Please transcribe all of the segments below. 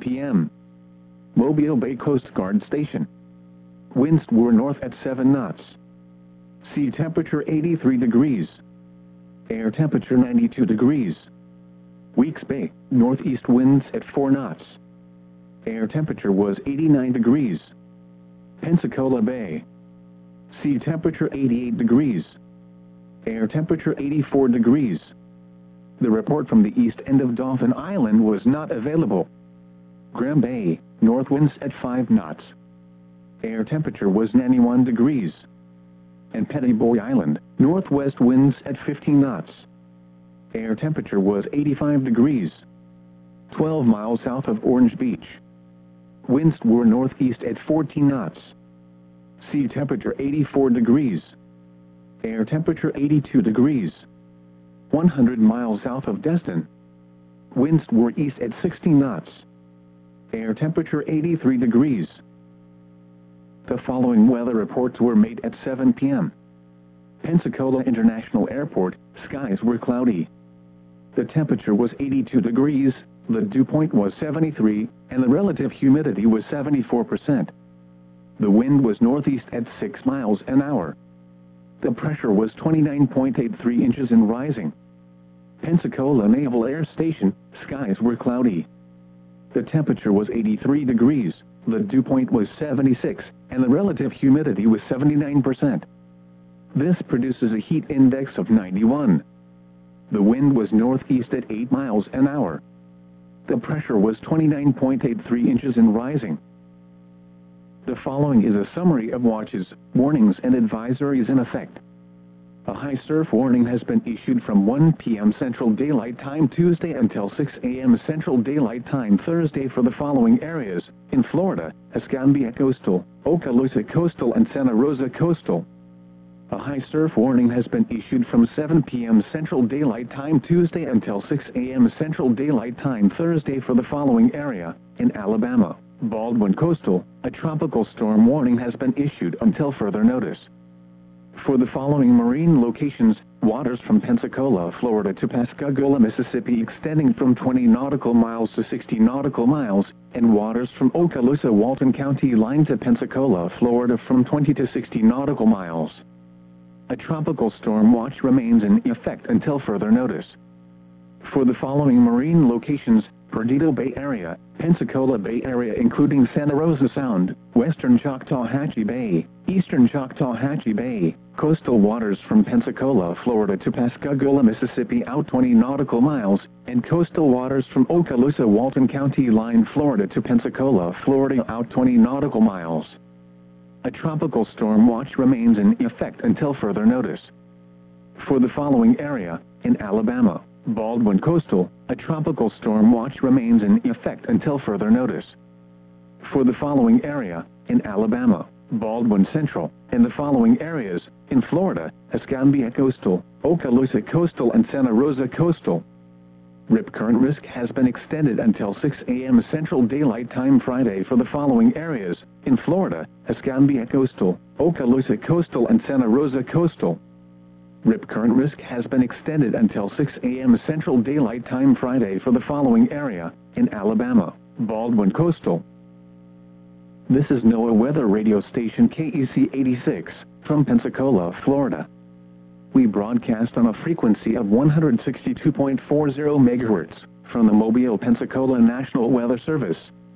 p.m. Mobile Bay Coast Guard Station. Winds were north at 7 knots. Sea temperature 83 degrees. Air temperature 92 degrees. Weeks Bay, northeast winds at 4 knots. Air temperature was 89 degrees. Pensacola Bay. Sea temperature 88 degrees. Air temperature 84 degrees. The report from the east end of Dauphin Island was not available. Graham Bay, north winds at 5 knots. Air temperature was 91 degrees. And Pettiboy Island, northwest winds at 15 knots. Air temperature was 85 degrees. 12 miles south of Orange Beach. Winds were northeast at 14 knots. Sea temperature 84 degrees. Air temperature 82 degrees. 100 miles south of Destin. Winds were east at 16 knots. Air temperature 83 degrees. The following weather reports were made at 7 p.m. Pensacola International Airport, skies were cloudy. The temperature was 82 degrees, the dew point was 73, and the relative humidity was 74%. The wind was northeast at 6 miles an hour. The pressure was 29.83 inches and rising. Pensacola Naval Air Station, skies were cloudy. The temperature was 83 degrees, the dew point was 76, and the relative humidity was 79%. This produces a heat index of 91. The wind was northeast at 8 miles an hour. The pressure was 29.83 inches and rising. The following is a summary of watches, warnings and advisories in effect. A high surf warning has been issued from 1 p.m. Central Daylight Time Tuesday until 6 a.m. Central Daylight Time Thursday for the following areas: in Florida, Escambia Coastal, Okaloosa Coastal and Santa Rosa Coastal. A high surf warning has been issued from 7 p.m. Central Daylight Time Tuesday until 6 a.m. Central Daylight Time Thursday for the following area: in Alabama, Baldwin Coastal, a tropical storm warning has been issued until further notice. For the following marine locations, waters from Pensacola, Florida to Pascagoula, Mississippi extending from 20 nautical miles to 60 nautical miles, and waters from Okaloosa, Walton County line to Pensacola, Florida from 20 to 60 nautical miles. A tropical storm watch remains in effect until further notice. For the following marine locations, Perdido Bay Area, Pensacola Bay Area including Santa Rosa Sound, Western Choctawhatchee Bay, Eastern Choctawhatchee Bay, coastal waters from Pensacola, Florida to Pascagoula, Mississippi out 20 nautical miles, and coastal waters from Okaloosa, Walton County line, Florida to Pensacola, Florida out 20 nautical miles. A tropical storm watch remains in effect until further notice. For the following area, in Alabama, Baldwin Coastal, a tropical storm watch remains in effect until further notice. For the following area, in Alabama, Baldwin Central, and the following areas, in Florida, Escambia Coastal, Okaloosa Coastal and Santa Rosa Coastal. Rip current risk has been extended until 6 a.m. Central Daylight Time Friday for the following areas, in Florida, Escambia Coastal, Okaloosa Coastal and Santa Rosa Coastal. Rip current risk has been extended until 6 a.m. Central Daylight Time Friday for the following area, in Alabama, Baldwin Coastal. This is NOAA Weather Radio Station KEC 86, from Pensacola, Florida. We broadcast on a frequency of 162.40 MHz, from the Mobile, Pensacola National Weather Service.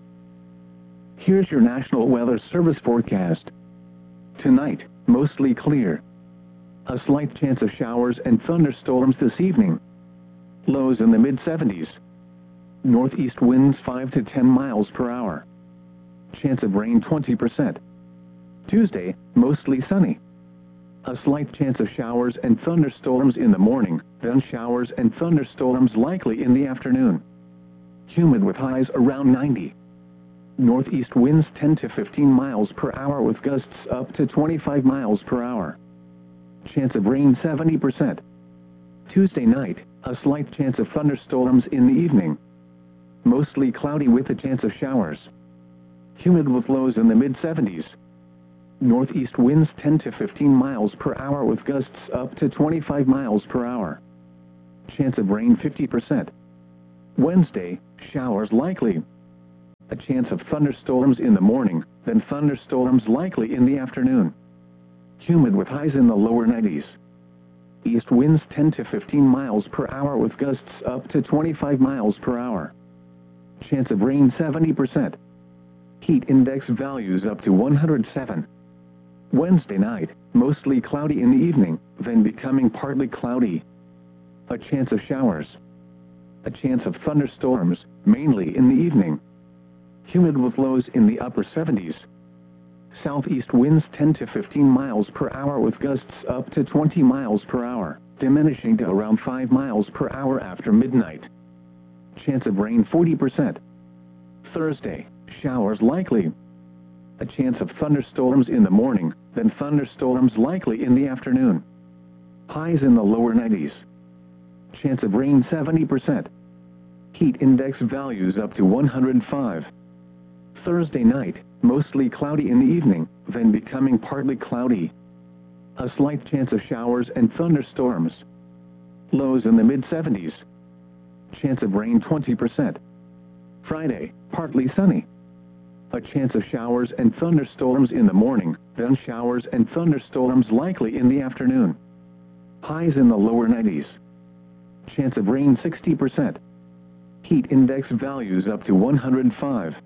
Here's your National Weather Service forecast. Tonight, mostly clear. A slight chance of showers and thunderstorms this evening. Lows in the mid-70s. Northeast winds 5 to 10 miles per hour. Chance of rain 20%. Tuesday, mostly sunny. A slight chance of showers and thunderstorms in the morning, then showers and thunderstorms likely in the afternoon. Humid with highs around 90. Northeast winds 10 to 15 miles per hour with gusts up to 25 miles per hour. Chance of rain 70%. Tuesday night, a slight chance of thunderstorms in the evening. Mostly cloudy with a chance of showers. Humid with lows in the mid-70s. Northeast winds 10 to 15 miles per hour with gusts up to 25 miles per hour. Chance of rain 50%. Wednesday, showers likely. chance of thunderstorms in the morning, then thunderstorms likely in the afternoon. Humid with highs in the lower 90s. East winds 10 to 15 miles per hour with gusts up to 25 miles per hour. Chance of rain 70%. Heat index values up to 107. Wednesday night, mostly cloudy in the evening, then becoming partly cloudy. A chance of showers. A chance of thunderstorms, mainly in the evening. Humid with lows in the upper 70s. Southeast winds 10 to 15 miles per hour with gusts up to 20 miles per hour, diminishing to around 5 miles per hour after midnight. Chance of rain 40%. Thursday, showers likely. A chance of thunderstorms in the morning, then thunderstorms likely in the afternoon. Highs in the lower 90s. Chance of rain 70%. Heat index values up to 105. Thursday night, mostly cloudy in the evening, then becoming partly cloudy. A slight chance of showers and thunderstorms. Lows in the mid-70s. Chance of rain 20%. Friday, partly sunny. A chance of showers and thunderstorms in the morning, then showers and thunderstorms likely in the afternoon. Highs in the lower 90s. Chance of rain 60%. Heat index values up to 105.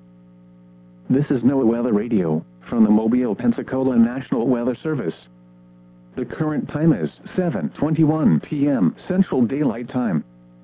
This is NOAA Weather Radio, from the Mobile, Pensacola National Weather Service. The current time is 7:21 p.m. Central Daylight Time.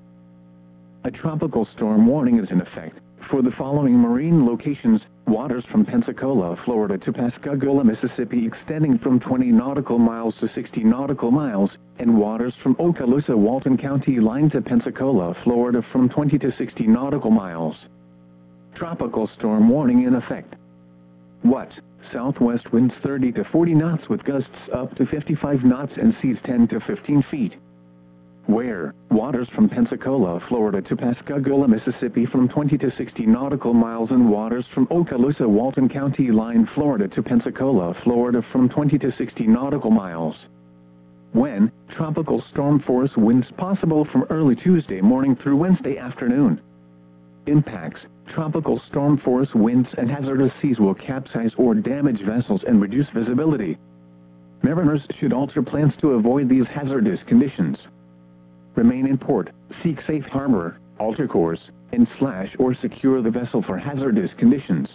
A tropical storm warning is in effect for the following marine locations: waters from Pensacola, Florida to Pascagoula, Mississippi extending from 20 nautical miles to 60 nautical miles, and waters from Okaloosa, Walton County line to Pensacola, Florida from 20 to 60 nautical miles. Tropical storm warning in effect. What? Southwest winds 30 to 40 knots with gusts up to 55 knots and seas 10 to 15 feet. Where? Waters from Pensacola, Florida to Pascagoula, Mississippi from 20 to 60 nautical miles, and waters from Okaloosa, Walton County line, Florida to Pensacola, Florida from 20 to 60 nautical miles. When? Tropical storm force winds possible from early Tuesday morning through Wednesday afternoon. Impacts: tropical storm force winds and hazardous seas will capsize or damage vessels and reduce visibility. Mariners should alter plans to avoid these hazardous conditions. Remain in port, seek safe harbor, alter course, and slash or secure the vessel for hazardous conditions.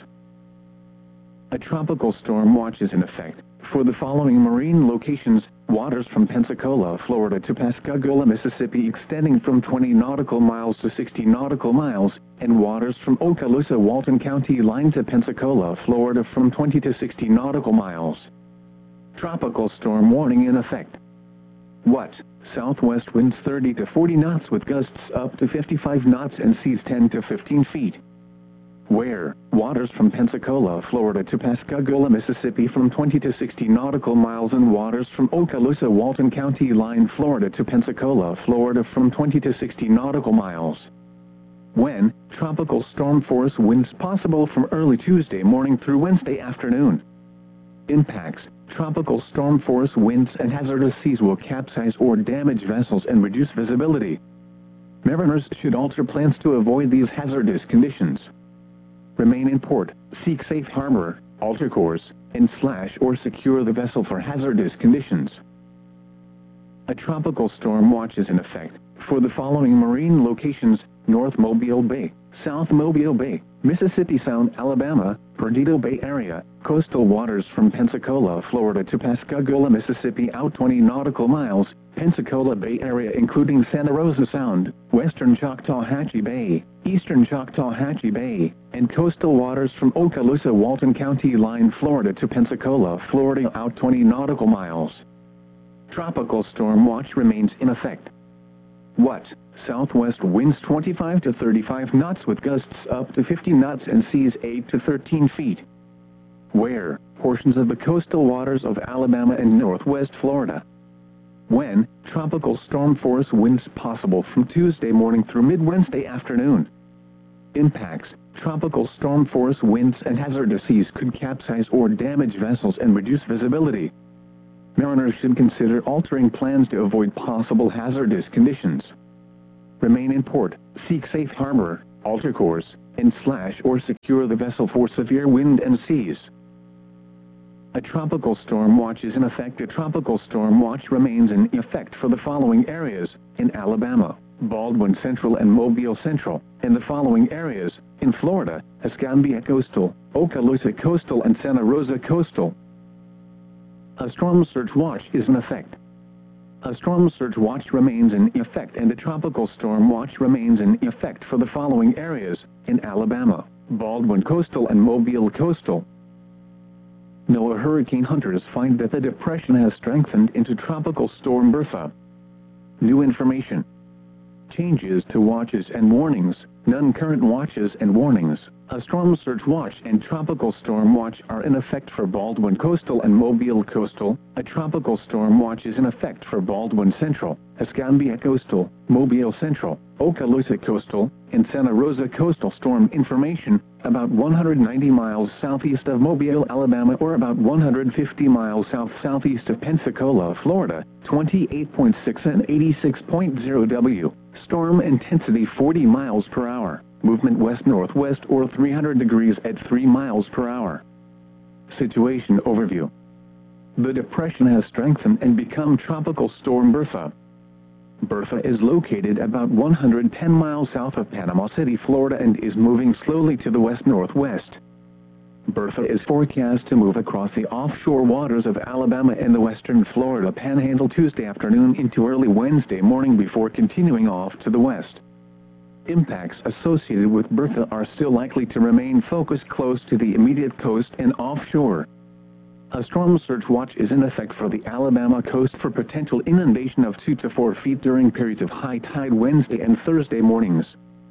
A tropical storm watch is in effect for the following marine locations: waters from Pensacola, Florida to Pascagoula, Mississippi extending from 20 nautical miles to 60 nautical miles, and waters from Okaloosa, Walton County line to Pensacola, Florida from 20 to 60 nautical miles. Tropical storm warning in effect. What? Southwest winds 30 to 40 knots with gusts up to 55 knots and seas 10 to 15 feet. Where? Waters from Pensacola, Florida to Pascagoula, Mississippi from 20 to 60 nautical miles, and waters from Okaloosa, Walton County line, Florida to Pensacola, Florida from 20 to 60 nautical miles. When? Tropical storm force winds possible from early Tuesday morning through Wednesday afternoon. Impacts: tropical storm force winds and hazardous seas will capsize or damage vessels and reduce visibility. Mariners should alter plans to avoid these hazardous conditions. Remain in port, seek safe harbor, alter course, and slash or secure the vessel for hazardous conditions. A tropical storm watch is in effect for the following marine locations: North Mobile Bay, South Mobile Bay, Mississippi Sound, Alabama, Perdido Bay area, coastal waters from Pensacola, Florida to Pascagoula, Mississippi out 20 nautical miles, Pensacola Bay area including Santa Rosa Sound, western Choctawhatchee Bay, eastern Choctawhatchee Bay, and coastal waters from Okaloosa, Walton County line, Florida to Pensacola, Florida out 20 nautical miles. Tropical storm watch remains in effect. What? Southwest winds 25 to 35 knots with gusts up to 50 knots and seas 8 to 13 feet. Where? Portions of the coastal waters of Alabama and northwest Florida. When? Tropical storm force winds possible from Tuesday morning through mid-Wednesday afternoon. Impacts: tropical storm force winds and hazardous seas could capsize or damage vessels and reduce visibility. Mariners should consider altering plans to avoid possible hazardous conditions. Remain in port, seek safe harbor, alter course, and/or secure the vessel for severe wind and seas. A tropical storm watch is in effect. A tropical storm watch remains in effect for the following areas: in Alabama, Baldwin Central and Mobile Central, in the following areas: in Florida, Escambia Coastal, Okaloosa Coastal and Santa Rosa Coastal. A storm surge watch is in effect. A storm surge watch remains in effect and a tropical storm watch remains in effect for the following areas: in Alabama, Baldwin Coastal and Mobile Coastal. NOAA hurricane hunters find that the depression has strengthened into Tropical Storm Bertha. New information. Changes to watches and warnings. None current watches and warnings. A storm surge watch and tropical storm watch are in effect for Baldwin Coastal and Mobile Coastal. A tropical storm watch is in effect for Baldwin Central, Escambia Coastal, Mobile Central, Okaloosa Coastal, and Santa Rosa Coastal. Storm information: about 190 miles southeast of Mobile, Alabama, or about 150 miles south-southeast of Pensacola, Florida, 28.6 and 86.0 W. Storm intensity 40 miles per hour. Movement west-northwest or 300 degrees at 3 miles per hour. Situation overview. The depression has strengthened and become Tropical Storm Bertha. Bertha is located about 110 miles south of Panama City, Florida, and is moving slowly to the west-northwest. Bertha is forecast to move across the offshore waters of Alabama and the western Florida Panhandle Tuesday afternoon into early Wednesday morning before continuing off to the west. Impacts associated with Bertha are still likely to remain focused close to the immediate coast and offshore. A storm surge watch is in effect for the Alabama coast for potential inundation of 2 to 4 feet during periods of high tide Wednesday and Thursday mornings.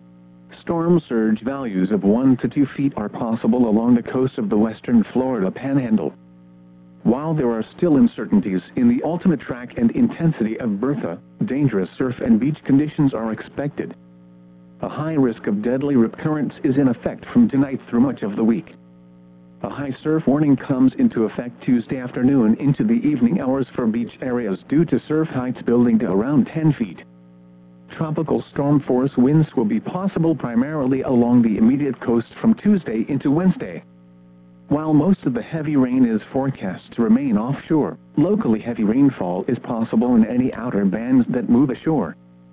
Storm surge values of 1 to 2 feet are possible along the coast of the western Florida Panhandle. While there are still uncertainties in the ultimate track and intensity of Bertha, dangerous surf and beach conditions are expected. A high risk of deadly rip currents is in effect from tonight through much of the week. A high surf warning comes into effect Tuesday afternoon into the evening hours for beach areas due to surf heights building to around 10 feet. Tropical storm force winds will be possible primarily along the immediate coast from Tuesday into Wednesday. While most of the heavy rain is forecast to remain offshore, locally heavy rainfall is possible in any outer bands that move ashore.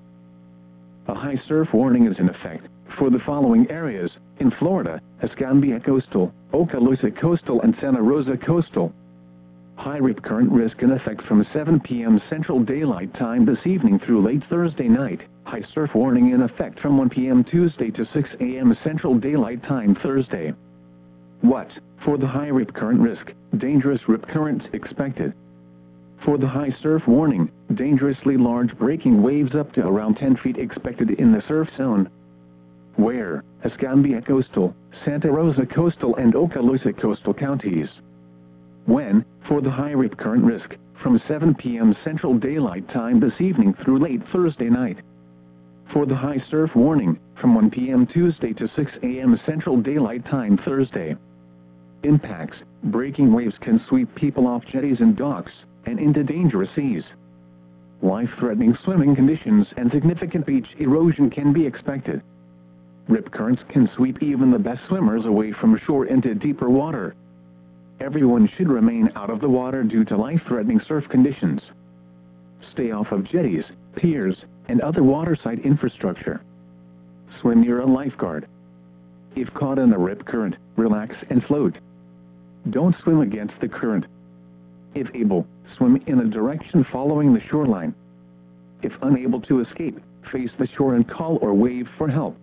A high surf warning is in effect for the following areas: in Florida, Escambia Coastal, Okaloosa Coastal and Santa Rosa Coastal. High rip current risk in effect from 7 p.m. Central Daylight Time this evening through late Thursday night. High surf warning in effect from 1 p.m. Tuesday to 6 a.m. Central Daylight Time Thursday. What? For the high rip current risk, dangerous rip currents expected. For the high surf warning, dangerously large breaking waves up to around 10 feet expected in the surf zone. Where? Escambia Coastal, Santa Rosa Coastal and Okaloosa Coastal counties. When? For the high rip current risk, from 7 p.m. Central Daylight Time this evening through late Thursday night. For the high surf warning, from 1 p.m. Tuesday to 6 a.m. Central Daylight Time Thursday. Impacts: breaking waves can sweep people off jetties and docks, and into dangerous seas. Life-threatening swimming conditions and significant beach erosion can be expected. Rip currents can sweep even the best swimmers away from shore into deeper water. Everyone should remain out of the water due to life-threatening surf conditions. Stay off of jetties, piers, and other waterside infrastructure. Swim near a lifeguard. If caught in a rip current, relax and float. Don't swim against the current. If able, swim in a direction following the shoreline. If unable to escape, face the shore and call or wave for help.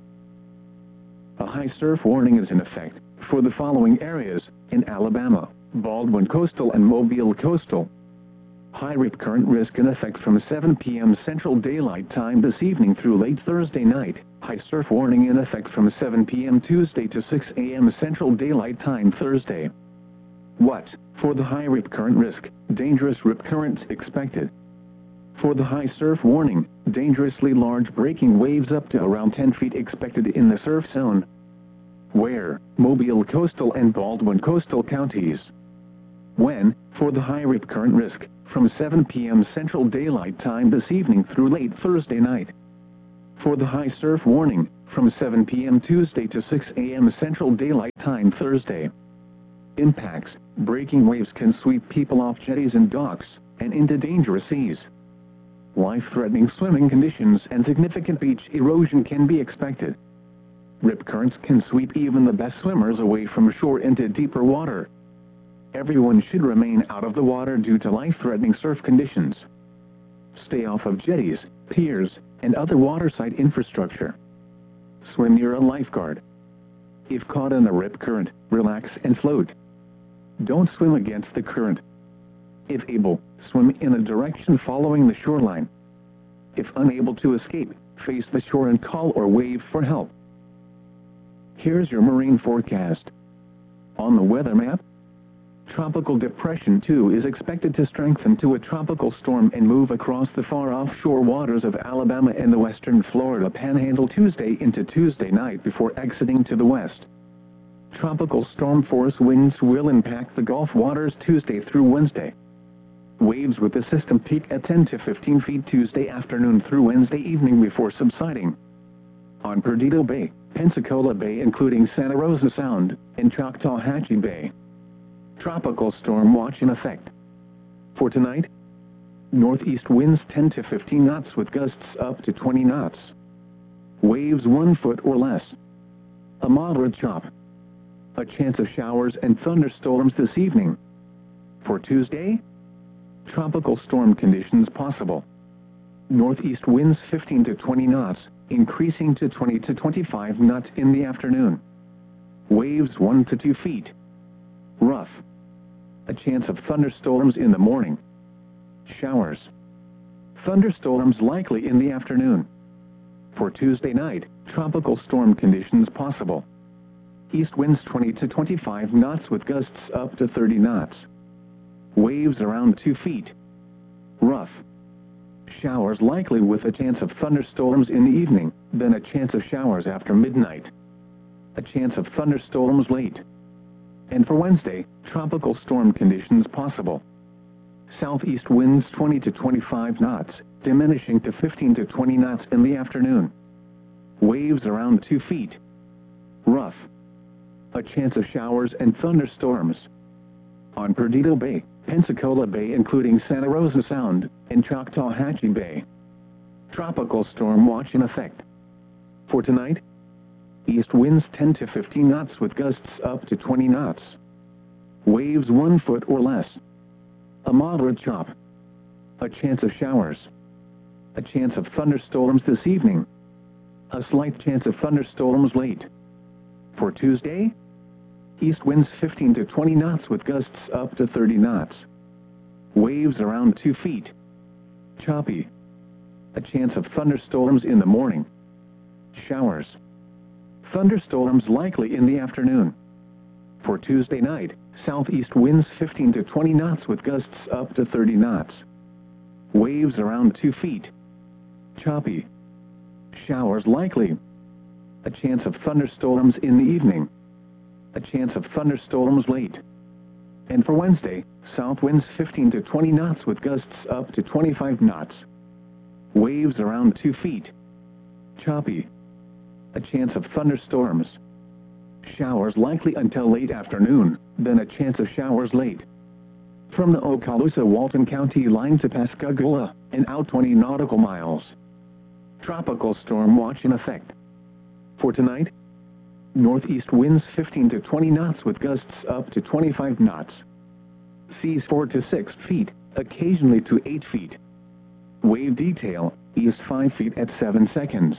A high surf warning is in effect for the following areas: in Alabama, Baldwin Coastal and Mobile Coastal. High rip current risk in effect from 7 p.m. Central Daylight Time this evening through late Thursday night. High surf warning in effect from 7 p.m. Tuesday to 6 a.m. Central Daylight Time Thursday. What? For the high rip current risk, dangerous rip currents expected. For the high surf warning, dangerously large breaking waves up to around 10 feet expected in the surf zone. Where? Mobile Coastal and Baldwin Coastal counties. When? For the high rip current risk, from 7 p.m. Central Daylight Time this evening through late Thursday night. For the high surf warning, from 7 p.m. Tuesday to 6 a.m. Central Daylight Time Thursday. Impacts: breaking waves can sweep people off jetties and docks, and into dangerous seas. Life-threatening swimming conditions and significant beach erosion can be expected. Rip currents can sweep even the best swimmers away from shore into deeper water. Everyone should remain out of the water due to life-threatening surf conditions. Stay off of jetties, piers, and other waterside infrastructure. Swim near a lifeguard. If caught in a rip current, relax and float. Don't swim against the current. If able, swim in a direction following the shoreline. If unable to escape, face the shore and call or wave for help. Here's your marine forecast. On the weather map, Tropical Depression 2 is expected to strengthen to a tropical storm and move across the far offshore waters of Alabama and the western Florida Panhandle Tuesday into Tuesday night before exiting to the west. Tropical storm force winds will impact the Gulf waters Tuesday through Wednesday. Waves with the system peak at 10 to 15 feet Tuesday afternoon through Wednesday evening before subsiding. On Perdido Bay, Pensacola Bay including Santa Rosa Sound, and Choctawhatchee Bay. Tropical storm watch in effect. For tonight, northeast winds 10 to 15 knots with gusts up to 20 knots. Waves 1 foot or less. A moderate chop. A chance of showers and thunderstorms this evening. For Tuesday, tropical storm conditions possible. Northeast winds 15 to 20 knots, increasing to 20 to 25 knots in the afternoon. Waves 1 to 2 feet. Rough. A chance of thunderstorms in the morning. Showers. Thunderstorms likely in the afternoon. For Tuesday night, tropical storm conditions possible. East winds 20 to 25 knots with gusts up to 30 knots. Waves around 2 feet. Rough. Showers likely with a chance of thunderstorms in the evening, then a chance of showers after midnight. A chance of thunderstorms late. And for Wednesday, tropical storm conditions possible. Southeast winds 20 to 25 knots, diminishing to 15 to 20 knots in the afternoon. Waves around 2 feet. Rough. A chance of showers and thunderstorms. On Perdido Bay, Pensacola Bay including Santa Rosa Sound, and Choctawhatchee Bay. Tropical storm watch in effect. For tonight, east winds 10 to 15 knots with gusts up to 20 knots. Waves 1 foot or less. A moderate chop. A chance of showers. A chance of thunderstorms this evening. A slight chance of thunderstorms late. For Tuesday, east winds 15 to 20 knots with gusts up to 30 knots. Waves around 2 feet. Choppy. A chance of thunderstorms in the morning. Showers. Thunderstorms likely in the afternoon. For Tuesday night, southeast winds 15 to 20 knots with gusts up to 30 knots. Waves around 2 feet. Choppy. Showers likely. A chance of thunderstorms in the evening. A chance of thunderstorms late. And for Wednesday, south winds 15 to 20 knots with gusts up to 25 knots. Waves around 2 feet. Choppy. A chance of thunderstorms. Showers likely until late afternoon, then a chance of showers late. From the Okaloosa-Walton County line to Pascagoula, and out 20 nautical miles. Tropical storm watch in effect. For tonight, northeast winds 15 to 20 knots with gusts up to 25 knots. Seas 4 to 6 feet, occasionally to 8 feet. Wave detail, east 5 feet at 7 seconds.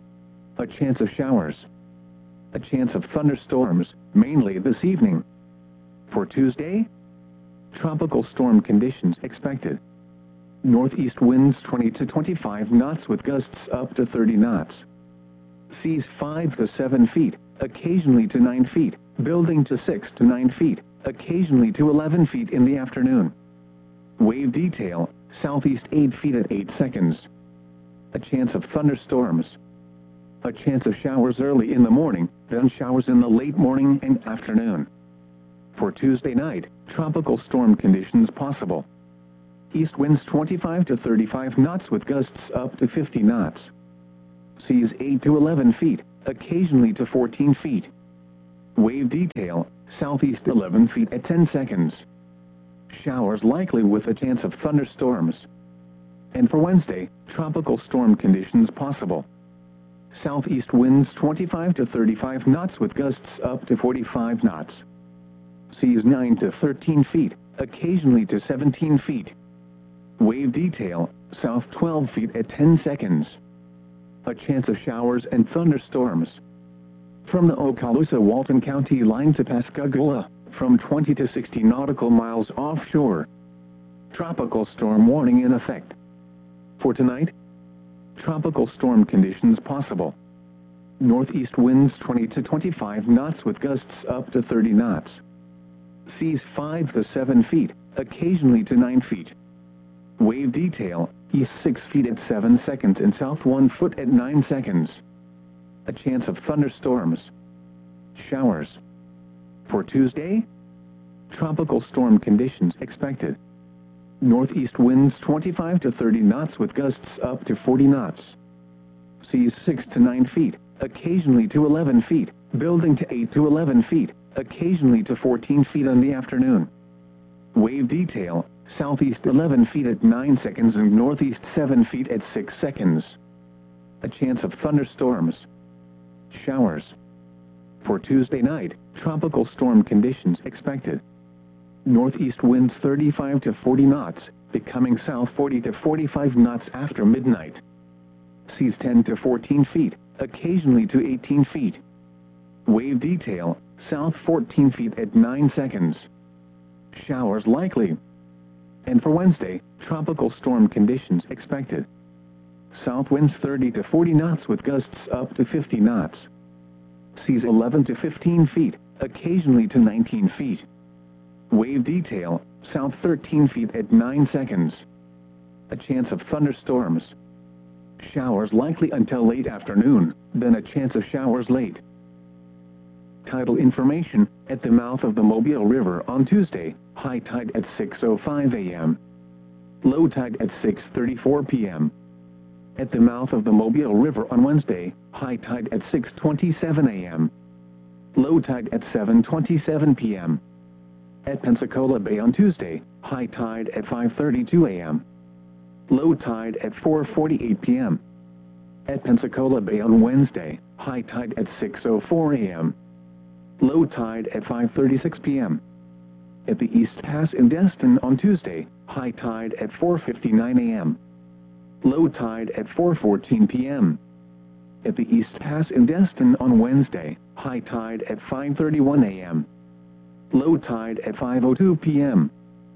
A chance of showers. A chance of thunderstorms, mainly this evening. For Tuesday, tropical storm conditions expected. Northeast winds 20 to 25 knots with gusts up to 30 knots. Seas 5 to 7 feet, occasionally to 9 feet, building to 6 to 9 feet, occasionally to 11 feet in the afternoon. Wave detail, southeast 8 feet at 8 seconds. A chance of thunderstorms. A chance of showers early in the morning, then showers in the late morning and afternoon. For Tuesday night, tropical storm conditions possible. East winds 25 to 35 knots with gusts up to 50 knots. Seas 8 to 11 feet, occasionally to 14 feet. Wave detail, southeast 11 feet at 10 seconds. Showers likely with a chance of thunderstorms. And for Wednesday, tropical storm conditions possible. Southeast winds 25 to 35 knots with gusts up to 45 knots. Seas 9 to 13 feet, occasionally to 17 feet. Wave detail, south 12 feet at 10 seconds. A chance of showers and thunderstorms. From the Okaloosa-Walton County line to Pascagoula, from 20 to 60 nautical miles offshore. Tropical storm warning in effect. For tonight, tropical storm conditions possible. Northeast winds 20 to 25 knots with gusts up to 30 knots. Seas 5 to 7 feet, occasionally to 9 feet. Wave detail, east 6 feet at 7 seconds and south 1 foot at 9 seconds. A chance of thunderstorms. Showers. For Tuesday, tropical storm conditions expected. Northeast winds 25 to 30 knots with gusts up to 40 knots. Seas 6 to 9 feet, occasionally to 11 feet, building to 8 to 11 feet, occasionally to 14 feet in the afternoon. Wave detail, southeast 11 feet at 9 seconds and northeast 7 feet at 6 seconds. A chance of thunderstorms. Showers. For Tuesday night, tropical storm conditions expected. Northeast winds 35 to 40 knots, becoming south 40 to 45 knots after midnight. Seas 10 to 14 feet, occasionally to 18 feet. Wave detail, south 14 feet at 9 seconds. Showers likely. And for Wednesday, tropical storm conditions expected. South winds 30 to 40 knots with gusts up to 50 knots. Seas 11 to 15 feet, occasionally to 19 feet. Wave detail, south 13 feet at 9 seconds. A chance of thunderstorms. Showers likely until late afternoon, then a chance of showers late. Tidal information, at the mouth of the Mobile River on Tuesday, high tide at 6:05 a.m. Low tide at 6:34 p.m. At the mouth of the Mobile River on Wednesday, high tide at 6:27 a.m. Low tide at 7:27 p.m. At Pensacola Bay on Tuesday, high tide at 5:32 a.m. Low tide at 4:48 p.m. At Pensacola Bay on Wednesday, high tide at 6:04 a.m. Low tide at 5:36 p.m. At the East Pass in Destin on Tuesday, high tide at 4:59 a.m. Low tide at 4:14 p.m. At the East Pass in Destin on Wednesday, high tide at 5:31 a.m. Low tide at 5:02 p.m.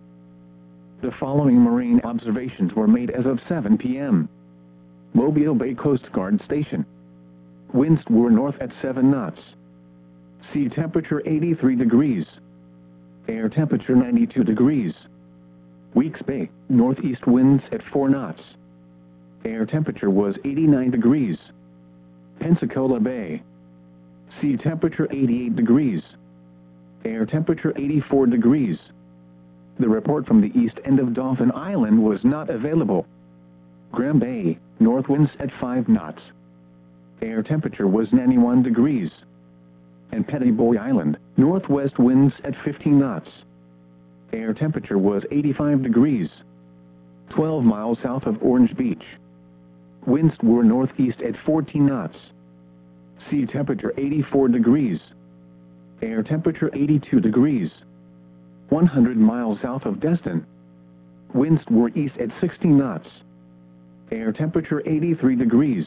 The following marine observations were made as of 7 p.m. Mobile Bay Coast Guard Station. Winds were north at 7 knots. Sea temperature 83 degrees. Air temperature 92 degrees. Weeks Bay, northeast winds at 4 knots. Air temperature was 89 degrees. Pensacola Bay. Sea temperature 88 degrees. Air temperature 84 degrees. The report from the east end of Dauphin Island was not available. Graham Bay, north winds at 5 knots. Air temperature was 91 degrees. And Petty Boy Island, northwest winds at 15 knots. Air temperature was 85 degrees. 12 miles south of Orange Beach. Winds were northeast at 14 knots. Sea temperature 84 degrees. Air temperature 82 degrees. 100 miles south of Destin. Winds were east at 60 knots. Air temperature 83 degrees.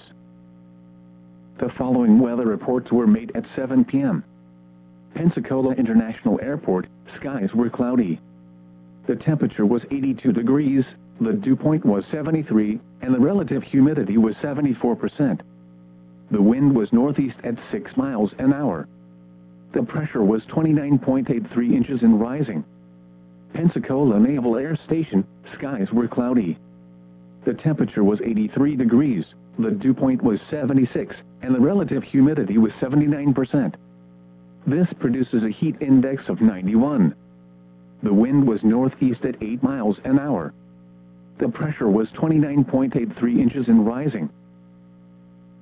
The following weather reports were made at 7 p.m. Pensacola International Airport, skies were cloudy. The temperature was 82 degrees, the dew point was 73, and the relative humidity was 74%. The wind was northeast at 6 miles an hour. The pressure was 29.83 inches and rising. Pensacola Naval Air Station, skies were cloudy. The temperature was 83 degrees, the dew point was 76, and the relative humidity was 79%. This produces a heat index of 91. The wind was northeast at 8 miles an hour. The pressure was 29.83 inches and rising.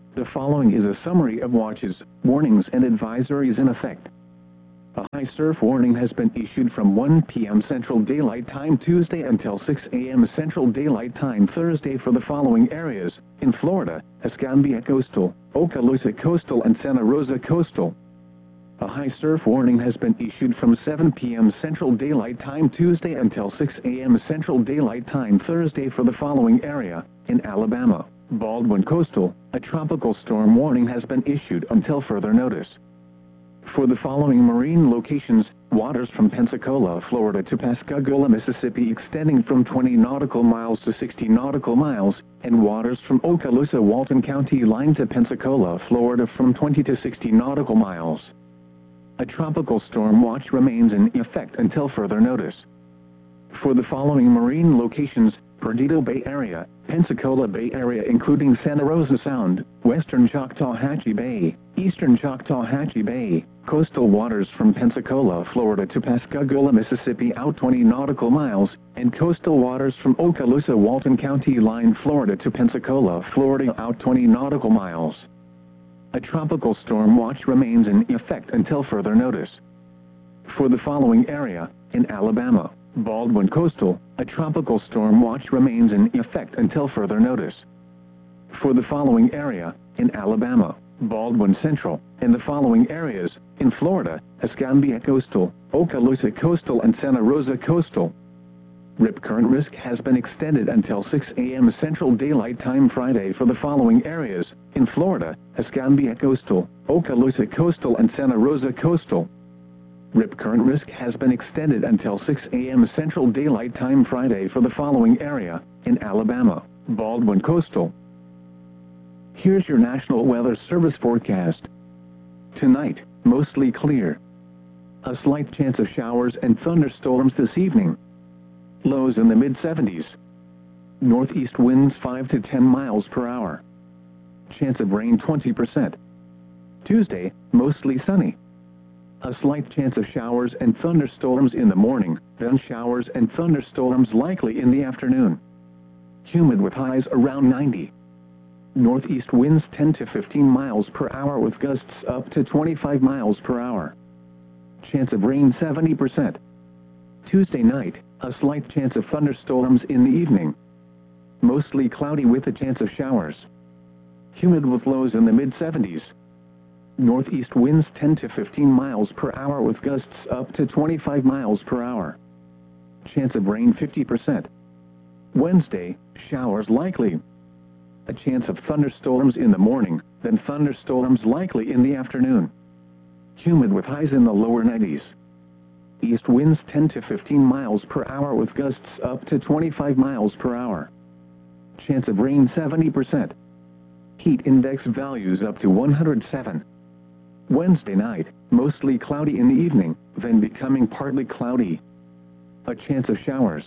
The following is a summary of watches, warnings and advisories in effect. A high surf warning has been issued from 1 p.m. Central Daylight Time Tuesday until 6 a.m. Central Daylight Time Thursday for the following areas: in Florida, Escambia Coastal, Okaloosa Coastal and Santa Rosa Coastal. A high surf warning has been issued from 7 p.m. Central Daylight Time Tuesday until 6 a.m. Central Daylight Time Thursday for the following area: in Alabama, Baldwin Coastal, a tropical storm warning has been issued until further notice. For the following marine locations: waters from Pensacola, Florida to Pascagoula, Mississippi extending from 20 nautical miles to 60 nautical miles, and waters from Okaloosa, Walton County line to Pensacola, Florida from 20 to 60 nautical miles. A tropical storm watch remains in effect until further notice. For the following marine locations: Perdido Bay Area, Pensacola Bay Area including Santa Rosa Sound, Western Choctawhatchee Bay, Eastern Choctawhatchee Bay, coastal waters from Pensacola, Florida to Pascagoula, Mississippi out 20 nautical miles, and coastal waters from Okaloosa, Walton County line, Florida to Pensacola, Florida out 20 nautical miles. A tropical storm watch remains in effect until further notice. For the following area: in Alabama, Baldwin Coastal, a tropical storm watch remains in effect until further notice. For the following area: in Alabama, Baldwin Central, and the following areas: in Florida, Escambia Coastal, Okaloosa Coastal and Santa Rosa Coastal. Rip current risk has been extended until 6 a.m. Central Daylight Time Friday for the following areas: in Florida, Escambia Coastal, Okaloosa Coastal and Santa Rosa Coastal. Rip current risk has been extended until 6 a.m. Central Daylight Time Friday for the following area: in Alabama, Baldwin Coastal. Here's your National Weather Service forecast. Tonight, mostly clear. A slight chance of showers and thunderstorms this evening. Lows in the mid-70s. Northeast winds 5 to 10 miles per hour. Chance of rain 20%. Tuesday, mostly sunny. A slight chance of showers and thunderstorms in the morning, then showers and thunderstorms likely in the afternoon. Humid with highs around 90. Northeast winds 10 to 15 miles per hour with gusts up to 25 miles per hour. Chance of rain 70%. Tuesday night, a slight chance of thunderstorms in the evening. Mostly cloudy with a chance of showers. Humid with lows in the mid-70s. Northeast winds 10 to 15 miles per hour with gusts up to 25 miles per hour. Chance of rain 50%. Wednesday, showers likely. A chance of thunderstorms in the morning, then thunderstorms likely in the afternoon. Humid with highs in the lower 90s. East winds 10 to 15 miles per hour with gusts up to 25 miles per hour. Chance of rain 70%. Heat index values up to 107. Wednesday night, mostly cloudy in the evening, then becoming partly cloudy. A chance of showers.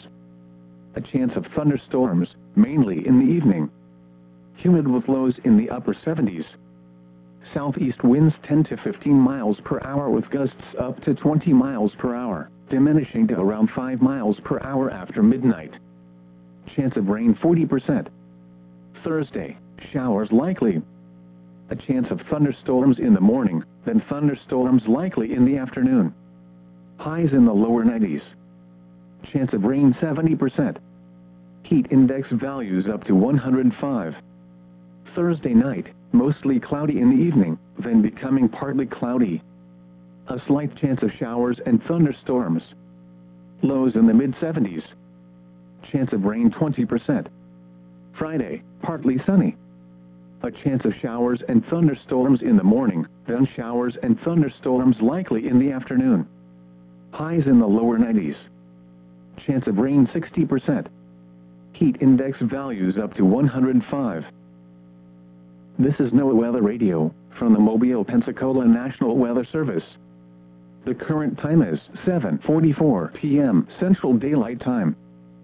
A chance of thunderstorms, mainly in the evening. Humid with lows in the upper 70s. Southeast winds 10 to 15 miles per hour with gusts up to 20 miles per hour, diminishing to around 5 miles per hour after midnight. Chance of rain 40%. Thursday, showers likely. A chance of thunderstorms in the morning, then thunderstorms likely in the afternoon. Highs in the lower 90s. Chance of rain 70%. Heat index values up to 105. Thursday night, mostly cloudy in the evening, then becoming partly cloudy. A slight chance of showers and thunderstorms. Lows in the mid-70s. Chance of rain 20%. Friday, partly sunny. A chance of showers and thunderstorms in the morning, then showers and thunderstorms likely in the afternoon. Highs in the lower 90s. Chance of rain 60%. Heat index values up to 105. This is NOAA Weather Radio, from the Mobile, Pensacola National Weather Service. The current time is 7:44 p.m. Central Daylight Time.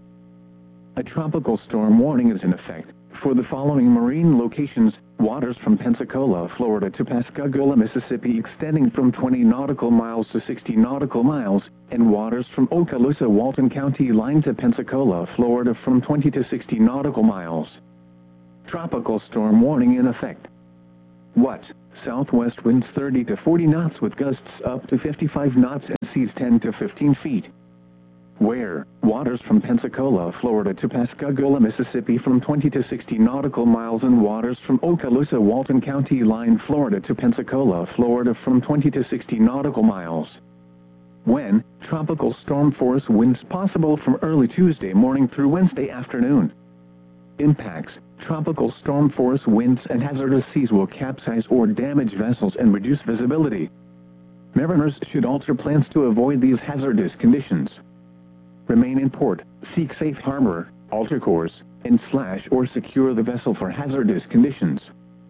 A tropical storm warning is in effect for the following marine locations: waters from Pensacola, Florida to Pascagoula, Mississippi extending from 20 nautical miles to 60 nautical miles, and waters from Okaloosa, Walton County line to Pensacola, Florida from 20 to 60 nautical miles. Tropical storm warning in effect. What? Southwest winds 30 to 40 knots with gusts up to 55 knots and seas 10 to 15 feet. Where? Waters from Pensacola, Florida to Pascagoula, Mississippi from 20 to 60 nautical miles and waters from Okaloosa, Walton County line, Florida to Pensacola, Florida from 20 to 60 nautical miles. When? Tropical storm force winds possible from early Tuesday morning through Wednesday afternoon. Impacts: tropical storm force winds and hazardous seas will capsize or damage vessels and reduce visibility. Mariners should alter plans to avoid these hazardous conditions. Remain in port, seek safe harbor, alter course, and slash or secure the vessel for hazardous conditions.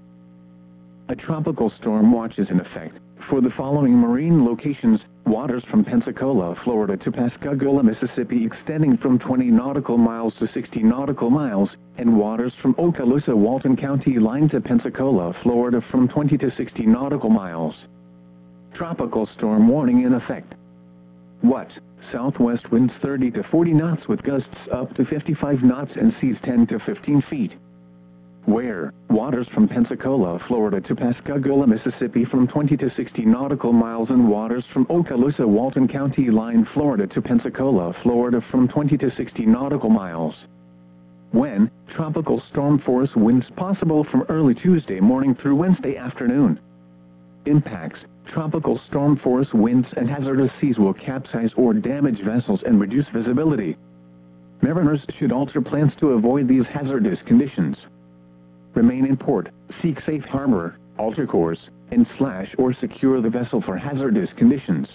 A tropical storm watch is in effect for the following marine locations: waters from Pensacola, Florida to Pascagoula, Mississippi extending from 20 nautical miles to 60 nautical miles, and waters from Okaloosa, Walton County line to Pensacola, Florida from 20 to 60 nautical miles. Tropical storm warning in effect. What? Southwest winds 30 to 40 knots with gusts up to 55 knots and seas 10 to 15 feet. Where? Waters from Pensacola, Florida to Pascagoula, Mississippi from 20 to 60 nautical miles and waters from Okaloosa, Walton County line, Florida to Pensacola, Florida from 20 to 60 nautical miles. When? Tropical storm force winds possible from early Tuesday morning through Wednesday afternoon. Impacts: tropical storm force winds and hazardous seas will capsize or damage vessels and reduce visibility. Mariners should alter plans to avoid these hazardous conditions. Remain in port, seek safe harbor, alter course, and slash or secure the vessel for hazardous conditions.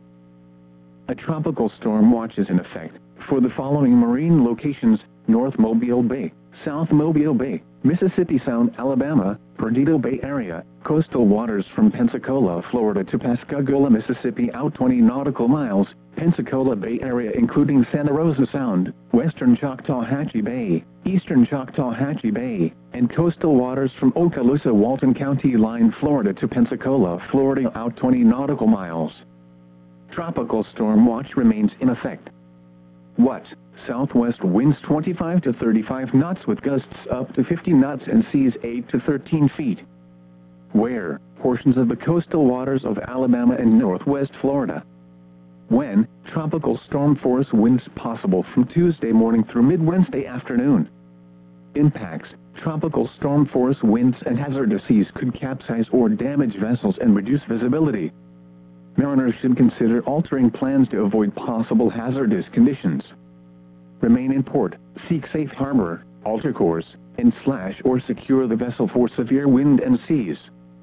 A tropical storm watch is in effect for the following marine locations: North Mobile Bay, South Mobile Bay, Mississippi Sound, Alabama, Perdido Bay area, coastal waters from Pensacola, Florida to Pascagoula, Mississippi out 20 nautical miles, Pensacola Bay area including Santa Rosa Sound, western Choctawhatchee Bay, eastern Choctawhatchee Bay, and coastal waters from Okaloosa, Walton County line, Florida to Pensacola, Florida out 20 nautical miles. Tropical storm watch remains in effect. What? Southwest winds 25 to 35 knots with gusts up to 50 knots and seas 8 to 13 feet. Where? Portions of the coastal waters of Alabama and northwest Florida. When? Tropical storm force winds possible from Tuesday morning through mid-Wednesday afternoon. Impacts: tropical storm force winds and hazardous seas could capsize or damage vessels and reduce visibility. Mariners should consider altering plans to avoid possible hazardous conditions. Remain in port, seek safe harbor, alter course, and slash or secure the vessel for severe wind and seas.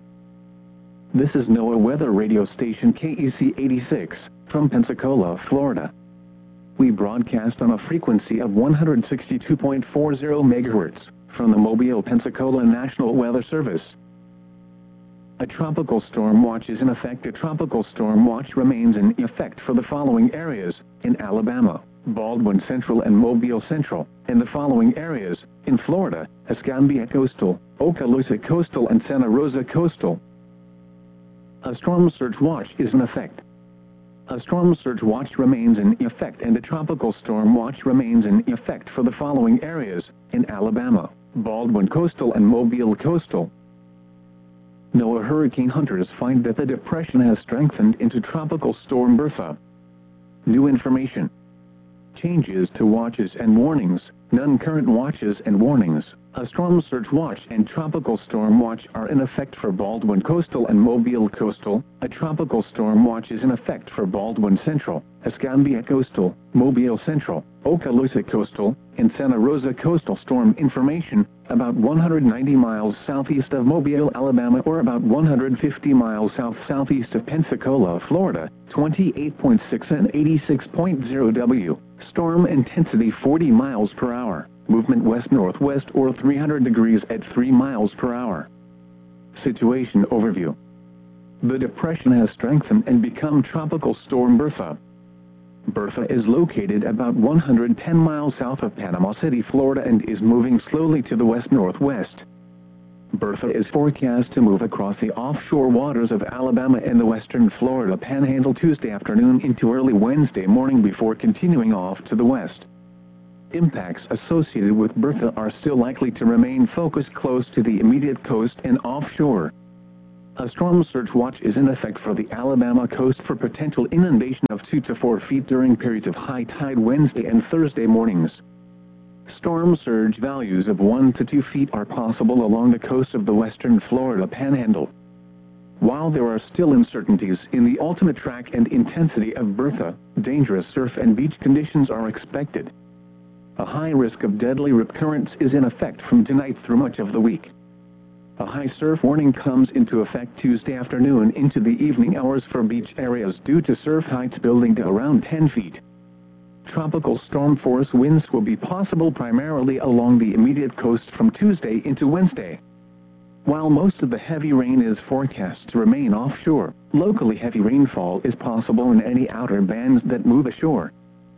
This is NOAA Weather Radio Station KEC 86, from Pensacola, Florida. We broadcast on a frequency of 162.40 MHz, from the Mobile, Pensacola National Weather Service. A tropical storm watch is in effect. A tropical storm watch remains in effect for the following areas: in Alabama, Baldwin Central and Mobile Central, and the following areas: in Florida, Escambia Coastal, Okaloosa Coastal and Santa Rosa Coastal. A storm surge watch is in effect. A storm surge watch remains in effect, and a tropical storm watch remains in effect for the following areas: in Alabama, Baldwin Coastal and Mobile Coastal. NOAA hurricane hunters find that the depression has strengthened into Tropical Storm Bertha. New information. Changes to watches and warnings. None current watches and warnings. A storm surge watch and tropical storm watch are in effect for Baldwin Coastal and Mobile Coastal. A tropical storm watch is in effect for Baldwin Central, Escambia Coastal, Mobile Central, Okaloosa Coastal, and Santa Rosa Coastal. Storm information: about 190 miles southeast of Mobile, Alabama, or about 150 miles south-southeast of Pensacola, Florida, 28.6 and 86.0 W. Storm intensity 40 miles per hour. Movement west-northwest or 300 degrees at 3 miles per hour. Situation overview. The depression has strengthened and become Tropical Storm Bertha. Bertha is located about 110 miles south of Panama City, Florida, and is moving slowly to the west-northwest. Bertha is forecast to move across the offshore waters of Alabama and the western Florida Panhandle Tuesday afternoon into early Wednesday morning before continuing off to the west. Impacts associated with Bertha are still likely to remain focused close to the immediate coast and offshore. A storm surge watch is in effect for the Alabama coast for potential inundation of 2 to 4 feet during periods of high tide Wednesday and Thursday mornings. Storm surge values of 1 to 2 feet are possible along the coast of the western Florida Panhandle. While there are still uncertainties in the ultimate track and intensity of Bertha, dangerous surf and beach conditions are expected. A high risk of deadly rip currents is in effect from tonight through much of the week. A high surf warning comes into effect Tuesday afternoon into the evening hours for beach areas due to surf heights building to around 10 feet. Tropical storm force winds will be possible primarily along the immediate coast from Tuesday into Wednesday. While most of the heavy rain is forecast to remain offshore, locally heavy rainfall is possible in any outer bands that move ashore.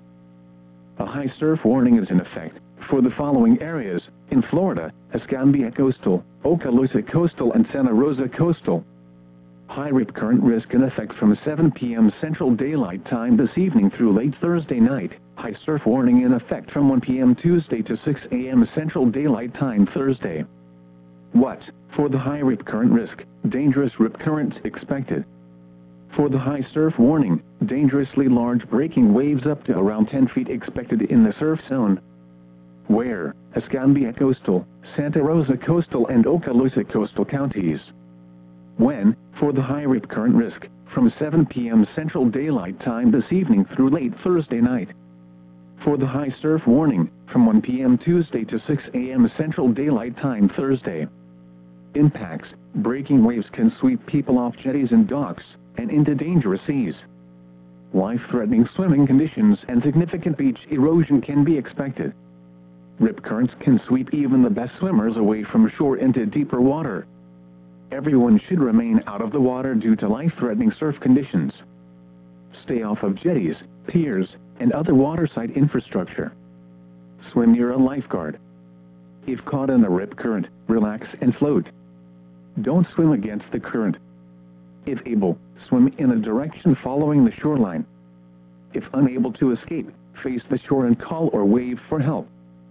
A high surf warning is in effect for the following areas: in Florida, Escambia Coastal, Okaloosa Coastal and Santa Rosa Coastal. High rip current risk in effect from 7 p.m. Central Daylight Time this evening through late Thursday night. High surf warning in effect from 1 p.m. Tuesday to 6 a.m. Central Daylight Time Thursday. What? For the high rip current risk, dangerous rip currents expected. For the high surf warning, dangerously large breaking waves up to around 10 feet expected in the surf zone. Where? Escambia Coastal, Santa Rosa Coastal and Okaloosa Coastal counties. When? For the high rip current risk, from 7 p.m. Central Daylight Time this evening through late Thursday night. For the high surf warning, from 1 p.m. Tuesday to 6 a.m. Central Daylight Time Thursday. Impacts: breaking waves can sweep people off jetties and docks, and into dangerous seas. Life-threatening swimming conditions and significant beach erosion can be expected. Rip currents can sweep even the best swimmers away from shore into deeper water. Everyone should remain out of the water due to life-threatening surf conditions. Stay off of jetties, piers, and other waterside infrastructure. Swim near a lifeguard. If caught in a rip current, relax and float. Don't swim against the current. If able, swim in a direction following the shoreline. If unable to escape, face the shore and call or wave for help.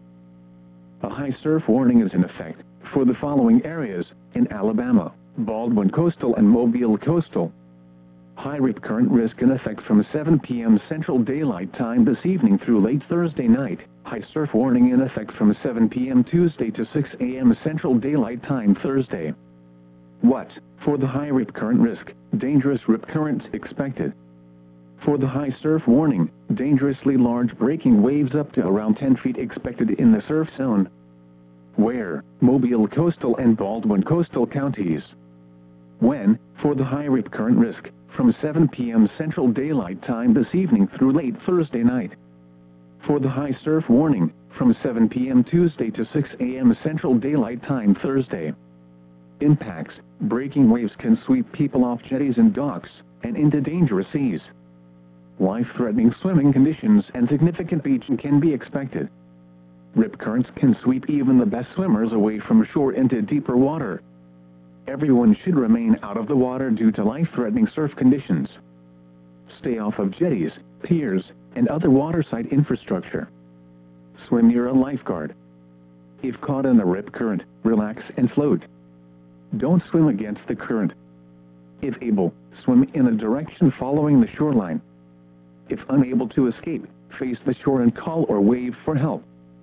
A high surf warning is in effect for the following areas: in Alabama, Baldwin Coastal and Mobile Coastal. High rip current risk in effect from 7 p.m. Central Daylight Time this evening through late Thursday night. High surf warning in effect from 7 p.m. Tuesday to 6 a.m. Central Daylight Time Thursday. What? For the high rip current risk, dangerous rip currents expected. For the high surf warning, dangerously large breaking waves up to around 10 feet expected in the surf zone. Where? Mobile Coastal and Baldwin Coastal counties. When? For the high rip current risk, from 7 p.m. Central Daylight Time this evening through late Thursday night. For the high surf warning, from 7 p.m. Tuesday to 6 a.m. Central Daylight Time Thursday. Impacts: breaking waves can sweep people off jetties and docks, and into dangerous seas. Life-threatening swimming conditions and significant beach can be expected. Rip currents can sweep even the best swimmers away from shore into deeper water. Everyone should remain out of the water due to life-threatening surf conditions. Stay off of jetties, piers, and other waterside infrastructure. Swim near a lifeguard. If caught in a rip current, relax and float. Don't swim against the current. If able, swim in a direction following the shoreline. If unable to escape, face the shore and call or wave for help.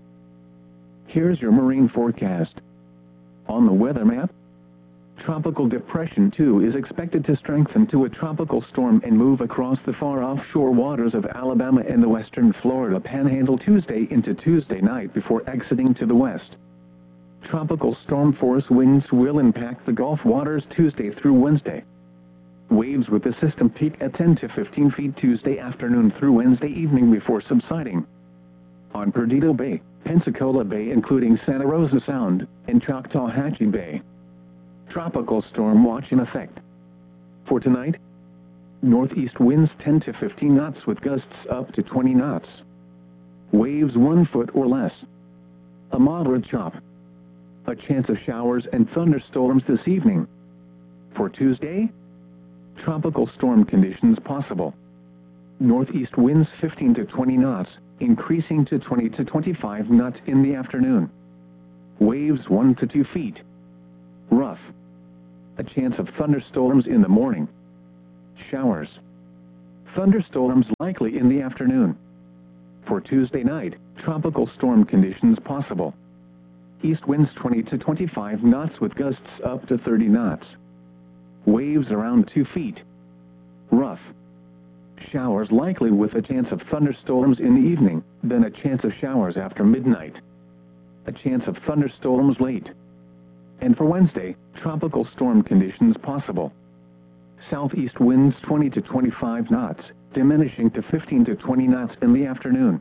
Here's your marine forecast. On the weather map, Tropical Depression 2 is expected to strengthen to a tropical storm and move across the far offshore waters of Alabama and the western Florida Panhandle Tuesday into Tuesday night before exiting to the west. Tropical storm force winds will impact the Gulf waters Tuesday through Wednesday. Waves with the system peak at 10 to 15 feet Tuesday afternoon through Wednesday evening before subsiding. On Perdido Bay, Pensacola Bay including Santa Rosa Sound, and Choctawhatchee Bay. Tropical storm watch in effect. For tonight, northeast winds 10 to 15 knots with gusts up to 20 knots. Waves 1 foot or less. A moderate chop. A chance of showers and thunderstorms this evening. For Tuesday, tropical storm conditions possible. Northeast winds 15 to 20 knots, increasing to 20 to 25 knots in the afternoon. Waves 1 to 2 feet. Rough. A chance of thunderstorms in the morning. Showers. Thunderstorms likely in the afternoon. For Tuesday night, tropical storm conditions possible. East winds 20 to 25 knots with gusts up to 30 knots. Waves around 2 feet. Rough. Showers likely with a chance of thunderstorms in the evening, then a chance of showers after midnight. A chance of thunderstorms late. And for Wednesday, tropical storm conditions possible. Southeast winds 20 to 25 knots, diminishing to 15 to 20 knots in the afternoon.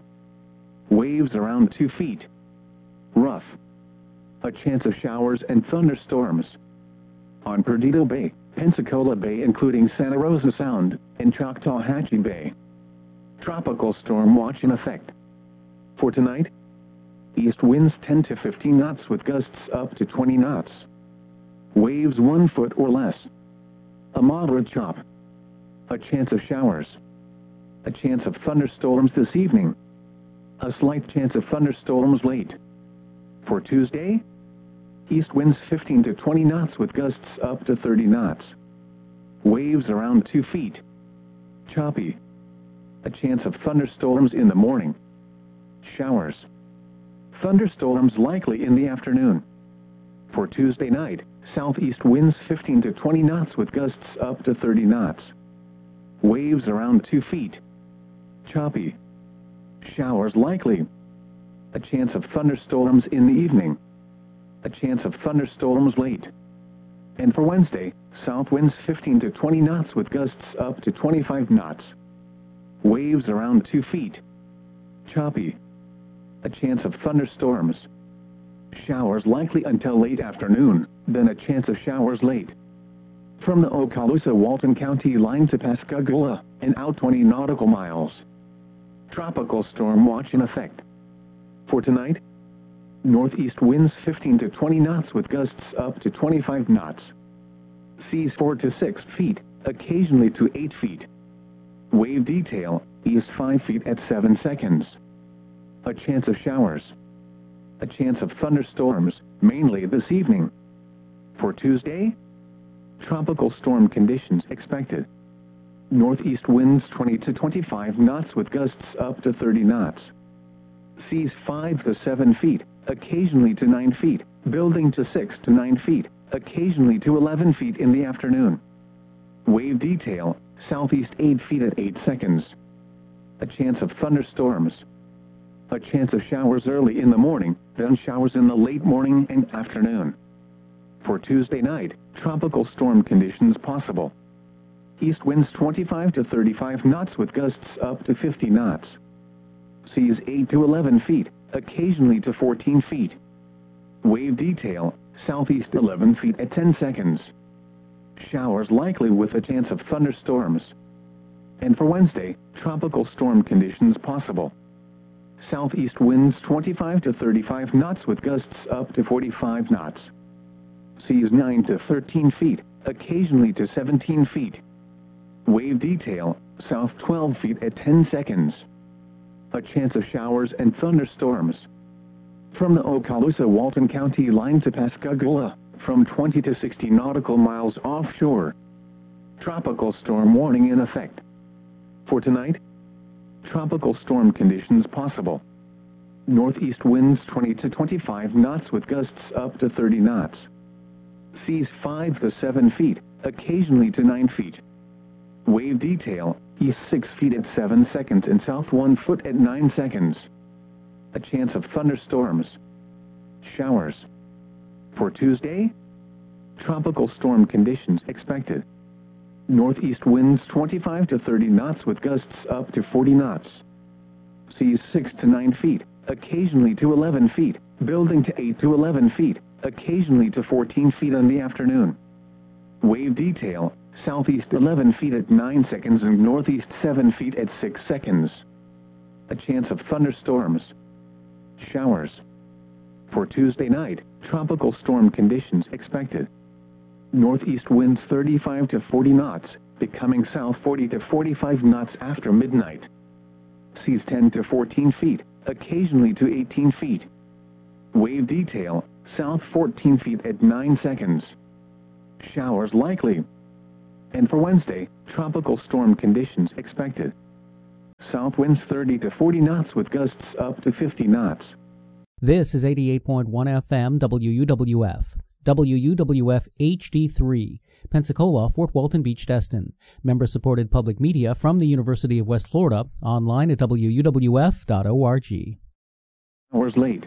Waves around 2 feet. Rough. A chance of showers and thunderstorms. On Perdido Bay, Pensacola Bay including Santa Rosa Sound, and Choctawhatchee Bay. Tropical storm watch in effect. For tonight, east winds 10 to 15 knots with gusts up to 20 knots. Waves 1 foot or less. A moderate chop. A chance of showers. A chance of thunderstorms this evening. A slight chance of thunderstorms late. For Tuesday, east winds 15 to 20 knots with gusts up to 30 knots. Waves around 2 feet. Choppy. A chance of thunderstorms in the morning. Showers. Thunderstorms likely in the afternoon. For Tuesday night, southeast winds 15 to 20 knots with gusts up to 30 knots. Waves around 2 feet. Choppy. Showers likely. A chance of thunderstorms in the evening. A chance of thunderstorms late. And for Wednesday, south winds 15 to 20 knots with gusts up to 25 knots. Waves around 2 feet. Choppy. A chance of thunderstorms. Showers likely until late afternoon, then a chance of showers late. From the Okaloosa-Walton County line to Pascagoula, and out 20 nautical miles. Tropical storm watch in effect. For tonight, northeast winds 15 to 20 knots with gusts up to 25 knots. Seas 4 to 6 feet, occasionally to 8 feet. Wave detail, east 5 feet at 7 seconds. A chance of showers. A chance of thunderstorms, mainly this evening. For Tuesday, tropical storm conditions expected. Northeast winds 20 to 25 knots with gusts up to 30 knots. Seas 5 to 7 feet, occasionally to 9 feet, building to 6 to 9 feet, occasionally to 11 feet in the afternoon. Wave detail, southeast 8 feet at 8 seconds. A chance of thunderstorms. A chance of showers early in the morning, then showers in the late morning and afternoon. For Tuesday night, tropical storm conditions possible. East winds 25 to 35 knots with gusts up to 50 knots. Seas 8 to 11 feet, occasionally to 14 feet. Wave detail, southeast 11 feet at 10 seconds. Showers likely with a chance of thunderstorms. And for Wednesday, tropical storm conditions possible. Southeast winds 25 to 35 knots with gusts up to 45 knots. Seas 9 to 13 feet, occasionally to 17 feet. Wave detail, south 12 feet at 10 seconds. A chance of showers and thunderstorms. From the Okaloosa-Walton County line to Pascagoula, from 20 to 60 nautical miles offshore. Tropical storm warning in effect. For tonight, tropical storm conditions possible. Northeast winds 20 to 25 knots with gusts up to 30 knots. Seas 5 to 7 feet, occasionally to 9 feet. Wave detail, east 6 feet at 7 seconds and south 1 foot at 9 seconds. A chance of thunderstorms. Showers. For Tuesday, tropical storm conditions expected. Northeast winds 25 to 30 knots with gusts up to 40 knots. Seas 6 to 9 feet, occasionally to 11 feet, building to 8 to 11 feet, occasionally to 14 feet in the afternoon. Wave detail, southeast 11 feet at 9 seconds and northeast 7 feet at 6 seconds. A chance of thunderstorms. Showers. For Tuesday night, tropical storm conditions expected. Northeast winds 35 to 40 knots, becoming south 40 to 45 knots after midnight. Seas 10 to 14 feet, occasionally to 18 feet. Wave detail, south 14 feet at 9 seconds. showers likely. And for Wednesday, tropical storm conditions expected. South winds 30 to 40 knots with gusts up to 50 knots. This is 88.1 FM WUWF. WUWF HD3, Pensacola, Fort Walton Beach, Destin. Member-supported public media from the University of West Florida, online at wuwf.org. Hours late.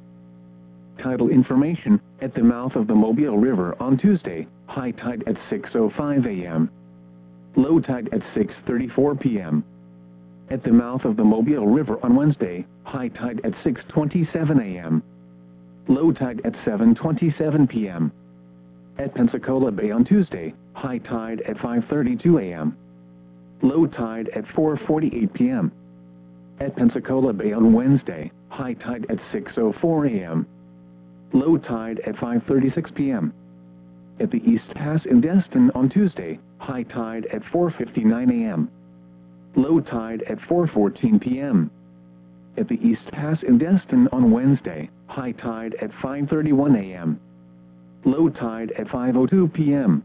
Tidal information at the mouth of the Mobile River on Tuesday, high tide at 6:05 a.m. Low tide at 6:34 p.m. At the mouth of the Mobile River on Wednesday, high tide at 6:27 a.m. Low tide at 7:27 p.m. At Pensacola Bay on Tuesday, high tide at 5:32 a.m. Low tide at 4:48 p.m. At Pensacola Bay on Wednesday, high tide at 6:04 a.m. Low tide at 5:36 p.m. At the East Pass in Destin on Tuesday, high tide at 4:59 a.m. Low tide at 4:14 p.m. At the East Pass in Destin on Wednesday, high tide at 5:31 a.m. Low tide at 5:02 p.m.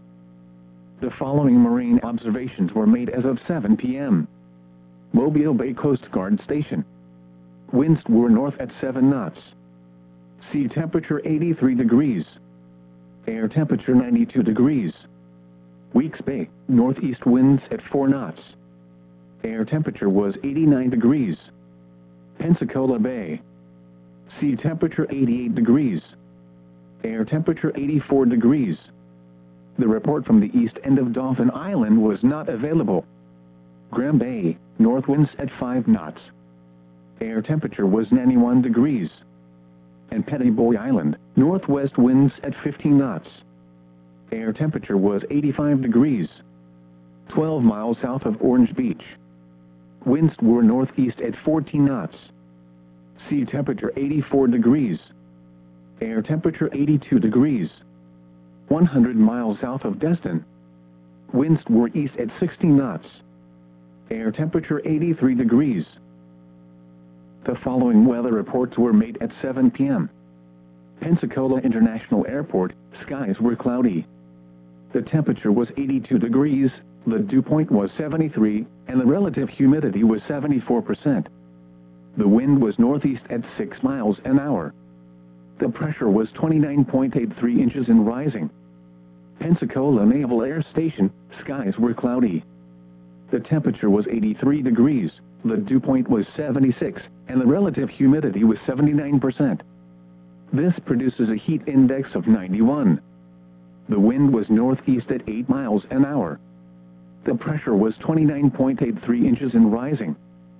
The following marine observations were made as of 7 p.m. Mobile Bay Coast Guard Station. Winds were north at 7 knots. Sea temperature 83 degrees. Air temperature 92 degrees. Weeks Bay, northeast winds at 4 knots. Air temperature was 89 degrees. Pensacola Bay. Sea temperature 88 degrees. Air temperature 84 degrees. The report from the east end of Dauphin Island was not available. Graham Bay, north winds at 5 knots. Air temperature was 91 degrees. And Petty Boy Island, northwest winds at 15 knots. Air temperature was 85 degrees. 12 miles south of Orange Beach. Winds were northeast at 14 knots. Sea temperature 84 degrees. Air temperature 82 degrees. 100 miles south of Destin. Winds were east at 16 knots. Air temperature 83 degrees. The following weather reports were made at 7 p.m. Pensacola International Airport, skies were cloudy. The temperature was 82 degrees, the dew point was 73, and the relative humidity was 74%. The wind was northeast at 6 miles an hour. The pressure was 29.83 inches and rising. Pensacola Naval Air Station, skies were cloudy. The temperature was 83 degrees, the dew point was 76, and the relative humidity was 79%. This produces a heat index of 91. The wind was northeast at 8 miles an hour. The pressure was 29.83 inches and rising.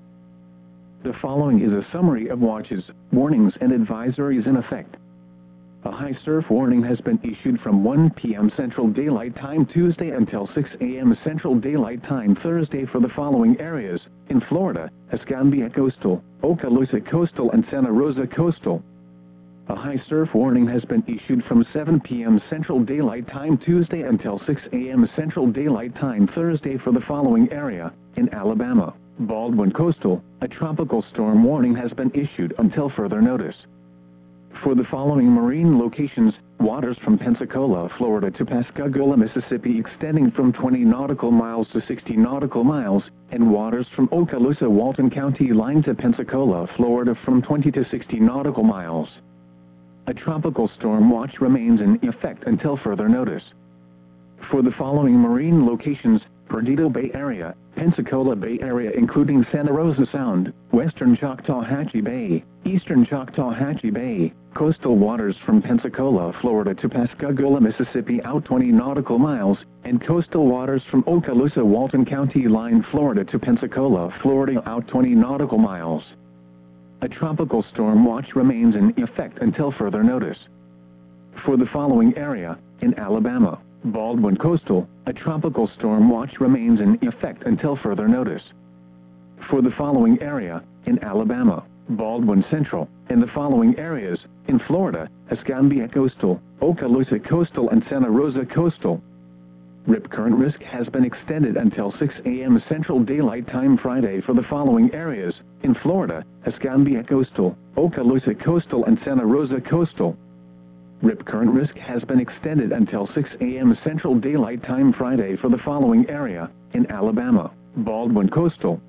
The following is a summary of watches, warnings and advisories in effect. A high surf warning has been issued from 1 p.m. Central Daylight Time Tuesday until 6 a.m. Central Daylight Time Thursday for the following areas: in Florida, Escambia Coastal, Okaloosa Coastal and Santa Rosa Coastal. A high surf warning has been issued from 7 p.m. Central Daylight Time Tuesday until 6 a.m. Central Daylight Time Thursday for the following area: in Alabama, Baldwin Coastal, a tropical storm warning has been issued until further notice. For the following marine locations, waters from Pensacola, Florida to Pascagoula, Mississippi extending from 20 nautical miles to 60 nautical miles, and waters from Okaloosa, Walton County line to Pensacola, Florida from 20 to 60 nautical miles. A tropical storm watch remains in effect until further notice. For the following marine locations: Perdido Bay Area, Pensacola Bay Area including Santa Rosa Sound, Western Choctawhatchee Bay, Eastern Choctawhatchee Bay, coastal waters from Pensacola, Florida to Pascagoula, Mississippi out 20 nautical miles, and coastal waters from Okaloosa, Walton County line, Florida to Pensacola, Florida out 20 nautical miles. A tropical storm watch remains in effect until further notice. For the following area: in Alabama, Baldwin Coastal, a tropical storm watch remains in effect until further notice. For the following area: in Alabama, Baldwin Central, and the following areas: in Florida, Escambia Coastal, Okaloosa Coastal and Santa Rosa Coastal. Rip current risk has been extended until 6 a.m. Central Daylight Time Friday for the following areas: in Florida, Escambia Coastal, Okaloosa Coastal and Santa Rosa Coastal. Rip current risk has been extended until 6 a.m. Central Daylight Time Friday for the following area: in Alabama, Baldwin Coastal.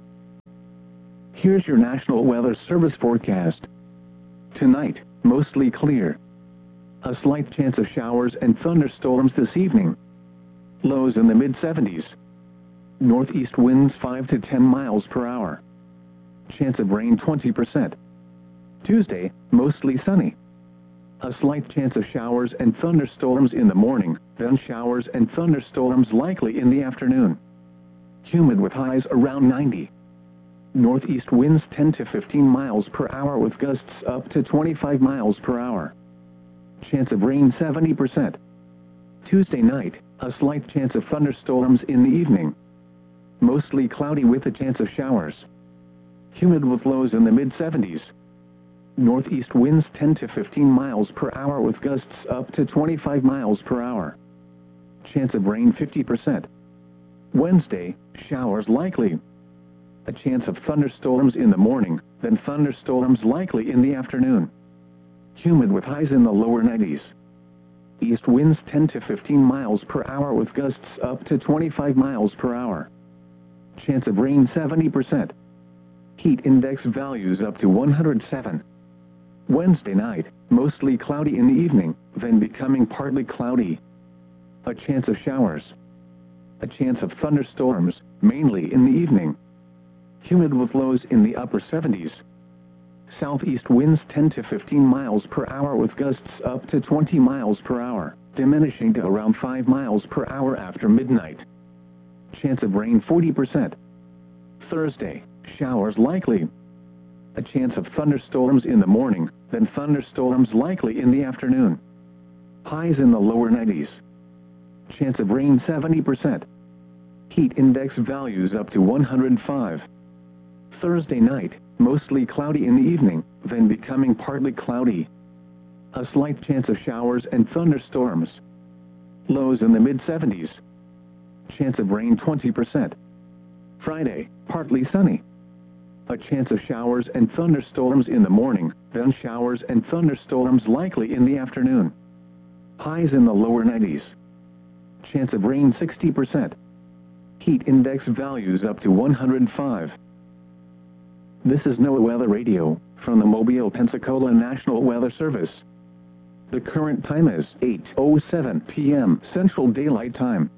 Here's your National Weather Service forecast. Tonight, mostly clear. A slight chance of showers and thunderstorms this evening. Lows in the mid-70s. Northeast winds 5 to 10 miles per hour. Chance of rain 20%. Tuesday, mostly sunny. A slight chance of showers and thunderstorms in the morning, then showers and thunderstorms likely in the afternoon. Humid with highs around 90. Northeast winds 10 to 15 miles per hour with gusts up to 25 miles per hour. Chance of rain 70%. Tuesday night, a slight chance of thunderstorms in the evening. Mostly cloudy with a chance of showers. Humid with lows in the mid-70s. Northeast winds 10 to 15 miles per hour with gusts up to 25 miles per hour. Chance of rain 50%. Wednesday, showers likely. A chance of thunderstorms in the morning, then thunderstorms likely in the afternoon. Humid with highs in the lower 90s. East winds 10 to 15 miles per hour with gusts up to 25 miles per hour. Chance of rain 70%. Heat index values up to 107. Wednesday night, mostly cloudy in the evening, then becoming partly cloudy. A chance of showers. A chance of thunderstorms, mainly in the evening. Humid with lows in the upper 70s. Southeast winds 10 to 15 miles per hour with gusts up to 20 miles per hour, diminishing to around 5 miles per hour after midnight. Chance of rain 40%. Thursday, showers likely. A chance of thunderstorms in the morning, then thunderstorms likely in the afternoon. Highs in the lower 90s. Chance of rain 70%. Heat index values up to 105. Thursday night, mostly cloudy in the evening, then becoming partly cloudy. A slight chance of showers and thunderstorms. Lows in the mid-70s. Chance of rain 20%. Friday, partly sunny. A chance of showers and thunderstorms in the morning, then showers and thunderstorms likely in the afternoon. Highs in the lower 90s. Chance of rain 60%. Heat index values up to 105. This is NOAA Weather Radio, from the Mobile, Pensacola National Weather Service. The current time is 8:07 p.m. Central Daylight Time.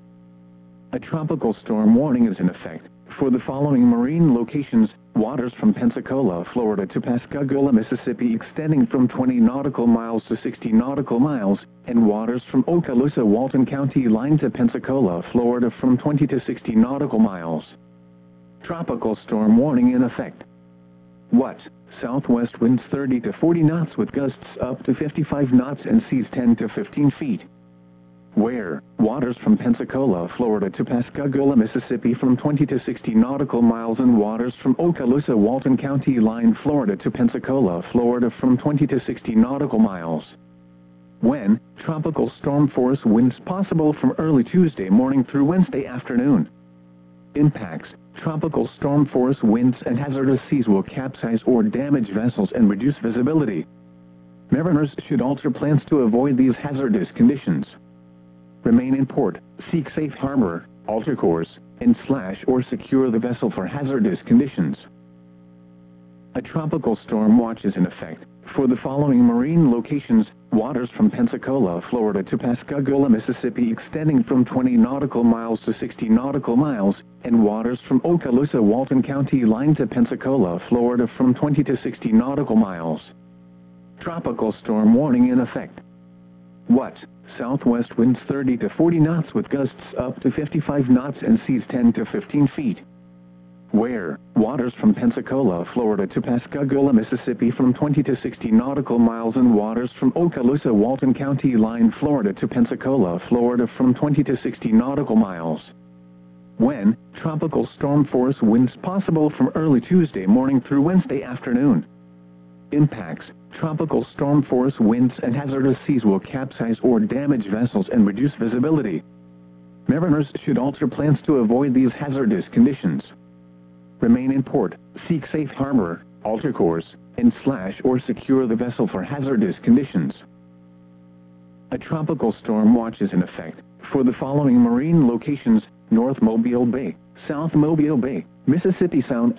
A tropical storm warning is in effect for the following marine locations: waters from Pensacola, Florida to Pascagoula, Mississippi extending from 20 nautical miles to 60 nautical miles, and waters from Okaloosa, Walton County line to Pensacola, Florida from 20 to 60 nautical miles. Tropical storm warning in effect. What? Southwest winds 30 to 40 knots with gusts up to 55 knots and seas 10 to 15 feet. Where? Waters from Pensacola, Florida to Pascagoula, Mississippi from 20 to 60 nautical miles, and waters from Okaloosa, Walton County line, Florida to Pensacola, Florida from 20 to 60 nautical miles. When? Tropical storm force winds possible from early Tuesday morning through Wednesday afternoon. Impacts: tropical storm force winds and hazardous seas will capsize or damage vessels and reduce visibility. Mariners should alter plans to avoid these hazardous conditions. Remain in port, seek safe harbor, alter course, and slash or secure the vessel for hazardous conditions. A tropical storm watch is in effect for the following marine locations: waters from Pensacola, Florida to Pascagoula, Mississippi extending from 20 nautical miles to 60 nautical miles, and waters from Okaloosa, Walton County line to Pensacola, Florida from 20 to 60 nautical miles. Tropical storm warning in effect. What? Southwest winds 30 to 40 knots with gusts up to 55 knots and seas 10 to 15 feet. Where? Waters from Pensacola, Florida to Pascagoula, Mississippi from 20 to 60 nautical miles, and waters from Okaloosa, Walton County line, Florida to Pensacola, Florida from 20 to 60 nautical miles. When? Tropical storm force winds possible from early Tuesday morning through Wednesday afternoon. Impacts: tropical storm force winds and hazardous seas will capsize or damage vessels and reduce visibility. Mariners should alter plans to avoid these hazardous conditions. Remain in port, seek safe harbor, alter course, and slash or secure the vessel for hazardous conditions. A tropical storm watch is in effect for the following marine locations: North Mobile Bay, South Mobile Bay, Mississippi Sound,